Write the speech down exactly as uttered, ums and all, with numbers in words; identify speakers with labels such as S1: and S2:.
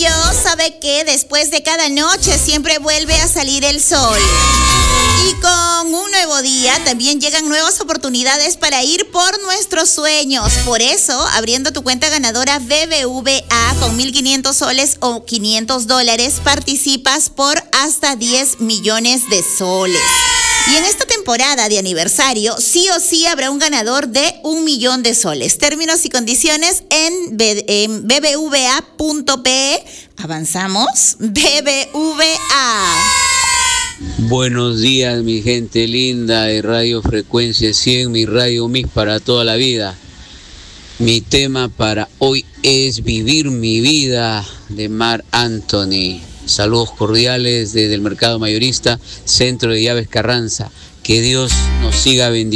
S1: sabe que después de cada noche siempre vuelve a salir el sol. Y con un nuevo día también llegan nuevas oportunidades para ir por nuestros sueños. Por eso, abriendo tu cuenta ganadora B B V A con mil quinientos soles o quinientos dólares, participas por hasta diez millones de soles. Y en esta temporada de aniversario, sí o sí habrá un ganador de un millón de soles. Términos y condiciones en, B- en b b v a punto p e. Avanzamos. B B V A.
S2: Buenos días, mi gente linda de Radio Frecuencia cien, mi Radio Mix para toda la vida. Mi tema para hoy es Vivir mi vida, de Marc Anthony. Saludos cordiales desde el Mercado Mayorista, Centro de Llaves Carranza. Que Dios nos siga bendiciendo.